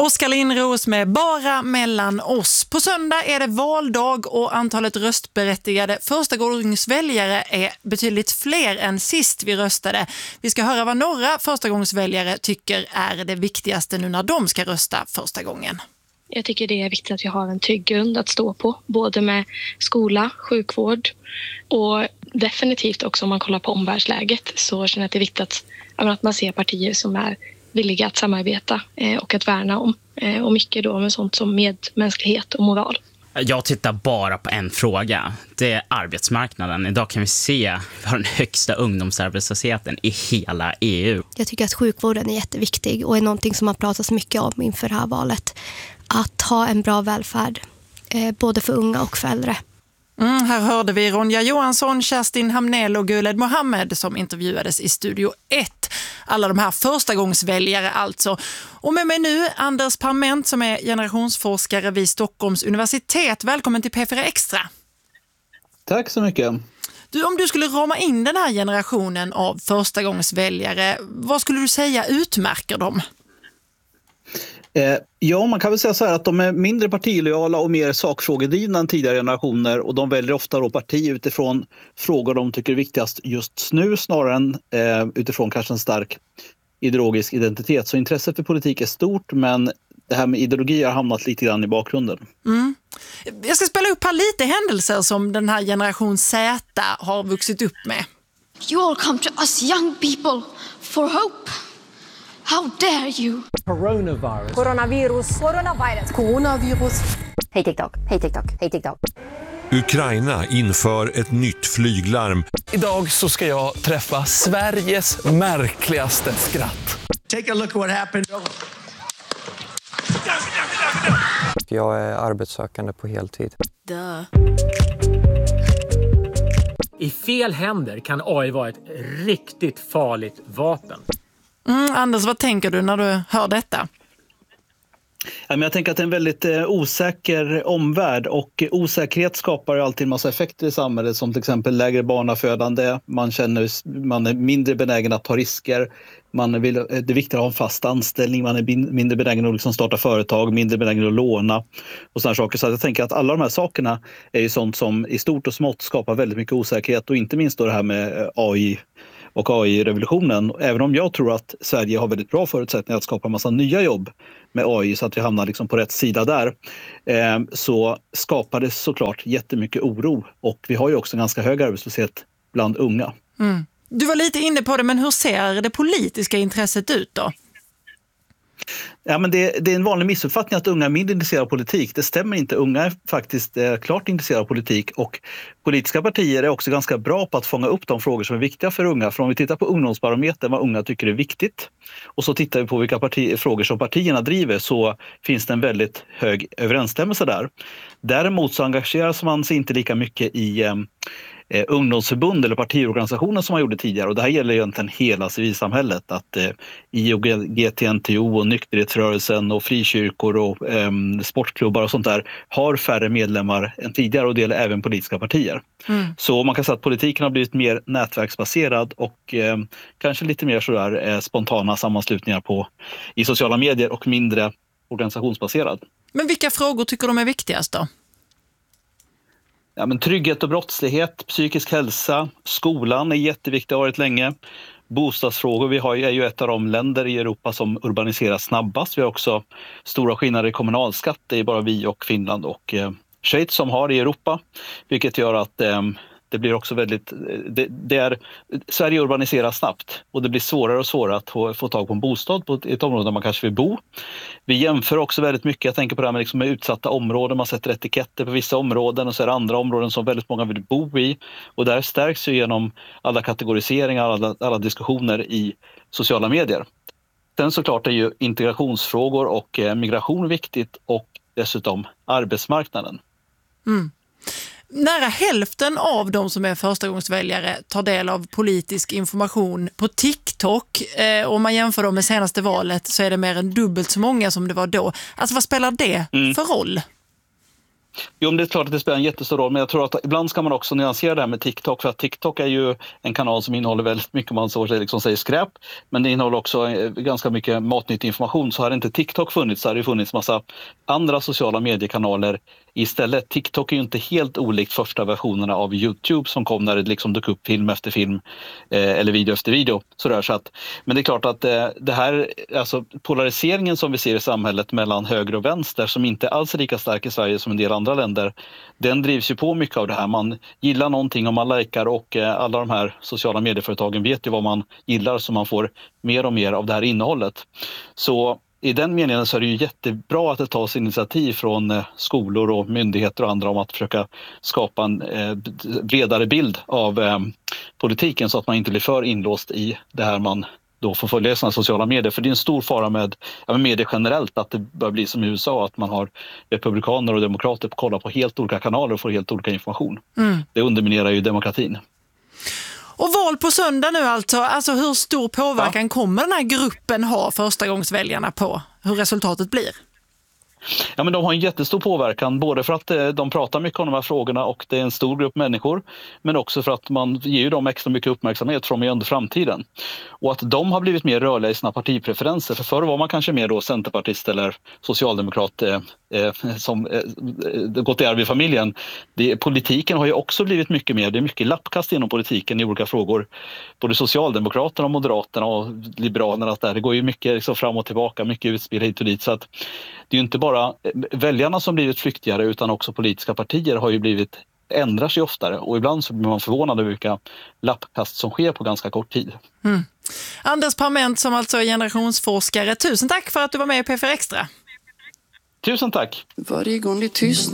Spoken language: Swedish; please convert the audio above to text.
Oskar Lindros med Bara mellan oss. På söndag är det valdag och antalet röstberättigade förstagångsväljare är betydligt fler än sist vi röstade. Vi ska höra vad några förstagångsväljare tycker är det viktigaste nu när de ska rösta första gången. Jag tycker det är viktigt att vi har en trygg grund att stå på, både med skola, sjukvård och definitivt också om man kollar på omvärldsläget så känner jag att det är viktigt att man ser partier som är villiga att samarbeta och att värna om. Och mycket då med sånt som medmänsklighet och moral. Jag tittar bara på en fråga. Det är arbetsmarknaden. Idag kan vi se den högsta ungdomsarbetslösheten i hela EU. Jag tycker att sjukvården är jätteviktig och är någonting som har pratats mycket om inför det här valet. Att ha en bra välfärd, både för unga och för äldre. Här hörde vi Ronja Johansson, Kerstin Hamnell och Guled Mohammed som intervjuades i Studio 1. Alla de här förstagångsväljare alltså. Och med mig nu Anders Parment som är generationsforskare vid Stockholms universitet. Välkommen till P4 Extra. Tack så mycket. Du, om du skulle rama in den här generationen av förstagångsväljare, vad skulle du säga utmärker dem? Ja, man kan väl säga så här att de är mindre partilojala och mer sakfrågedrivna än tidigare generationer och de väljer ofta då parti utifrån frågor de tycker är viktigast just nu snarare än utifrån kanske en stark ideologisk identitet. Så intresset för politik är stort men det här med ideologi har hamnat lite grann i bakgrunden. Jag ska spela upp här lite händelser som den här generation Z har vuxit upp med. You all come to us young people for hope. How dare you? Coronavirus. Hej TikTok, hej TikTok, hej TikTok. Ukraina inför ett nytt flyglarm. Idag så ska jag träffa Sveriges märkligaste skratt. Take a look at what happened. Jag är arbetssökande på heltid. I fel händer kan AI vara ett riktigt farligt vapen. Anders, vad tänker du när du hör detta? Jag tänker att det är en väldigt osäker omvärld och osäkerhet skapar ju alltid en massa effekter i samhället som till exempel lägre barnafödande, man är mindre benägen att ta risker, det är viktigt att ha en fast anställning, man är mindre benägen att liksom starta företag, mindre benägen att låna och sådana saker. Så jag tänker att alla de här sakerna är ju sånt som i stort och smått skapar väldigt mycket osäkerhet och inte minst då det här med AI och AI-revolutionen. Även om jag tror att Sverige har väldigt bra förutsättningar att skapa en massa nya jobb med AI så att vi hamnar liksom på rätt sida där, så skapar det såklart jättemycket oro. Och vi har ju också en ganska hög arbetslöshet bland unga. Du var lite inne på det, men hur ser det politiska intresset ut då? Ja, men det är en vanlig missuppfattning att unga är mindre intresserade av politik. Det stämmer inte. Unga är faktiskt klart intresserade av politik och politiska partier är också ganska bra på att fånga upp de frågor som är viktiga för unga. För om vi tittar på ungdomsbarometern, vad unga tycker är viktigt och så tittar vi på vilka frågor som partierna driver så finns det en väldigt hög överensstämmelse där. Däremot så engageras man sig inte lika mycket i ungdomsförbund eller partiorganisationer som man gjorde tidigare och det här gäller egentligen hela civilsamhället att IOGT-NTO och nykterhetsrörelsen och frikyrkor och sportklubbar och sånt där har färre medlemmar än tidigare och det gäller även politiska partier. Så man kan säga att politiken har blivit mer nätverksbaserad och kanske lite mer sådär spontana sammanslutningar i sociala medier och mindre organisationsbaserad. Men vilka frågor tycker de är viktigast då? Ja, men trygghet och brottslighet, psykisk hälsa, skolan är jätteviktigt, har varit länge. Bostadsfrågor, vi är ju ett av de länder i Europa som urbaniseras snabbast. Vi har också stora skillnader i kommunalskatt, det är bara vi och Finland och Schweiz som har i Europa. Vilket gör att det blir också väldigt, Sverige urbaniseras snabbt och det blir svårare och svårare att få tag på en bostad på ett område där man kanske vill bo. Vi jämför också väldigt mycket, jag tänker på det här med, liksom med utsatta områden, man sätter etiketter på vissa områden och så är det andra områden som väldigt många vill bo i. Och där stärks ju genom alla kategoriseringar, alla diskussioner i sociala medier. Sen såklart är ju integrationsfrågor och migration viktigt och dessutom arbetsmarknaden. Nära hälften av de som är förstagångsväljare tar del av politisk information på TikTok. Om man jämför dem med senaste valet så är det mer än dubbelt så många som det var då. Alltså vad spelar det för roll? Jo, men det är klart att det spelar en jättestor roll, men jag tror att ibland ska man också nyansera det här med TikTok, för att TikTok är ju en kanal som innehåller väldigt mycket, man så liksom säger skräp, men det innehåller också ganska mycket matnyttig information. Så hade inte TikTok funnits så hade det funnits massa andra sociala mediekanaler istället. TikTok är ju inte helt olikt första versionerna av YouTube som kom när det liksom dök upp film efter film eller video efter video. Så att, men det är klart att det här, alltså polariseringen som vi ser i samhället mellan höger och vänster, som inte alls är lika stark i Sverige som en del andra länder, den drivs ju på mycket av det här. Man gillar någonting och man likar, och alla de här sociala medieföretagen vet ju vad man gillar, så man får mer och mer av det här innehållet. Så i den meningen så är det ju jättebra att det tas initiativ från skolor och myndigheter och andra om att försöka skapa en bredare bild av politiken, så att man inte blir för inlåst i det här man då får följa sådana sociala medier. För det är en stor fara med medier generellt, att det börjar bli som i USA, att man har republikaner och demokrater på kolla på helt olika kanaler och får helt olika information. Det underminerar ju demokratin. Och val på söndag nu alltså hur stor påverkan kommer den här gruppen ha, förstagångsväljarna, på hur resultatet blir? Ja, men de har en jättestor påverkan, både för att de pratar mycket om de här frågorna och det är en stor grupp människor, men också för att man ger ju dem extra mycket uppmärksamhet från under framtiden. Och att de har blivit mer rörliga i sina partipreferenser, för förr var man kanske mer då centerpartist eller socialdemokrat som gått i arv i familjen. Politiken har ju också blivit mycket mer, det är mycket lappkast inom politiken i olika frågor. Både Socialdemokraterna och Moderaterna och Liberalerna, det går ju mycket liksom fram och tillbaka, mycket utspel hit och dit, så att det är ju inte bara väljarna som blivit flyktigare, utan också politiska partier har ju ändrar sig oftare, och ibland så blir man förvånad över vilka lappkast som sker på ganska kort tid. Anders Parment, som alltså är generationsforskare, tusen tack för att du var med i P4 Extra. Tusen tack. Varje gång det tystnar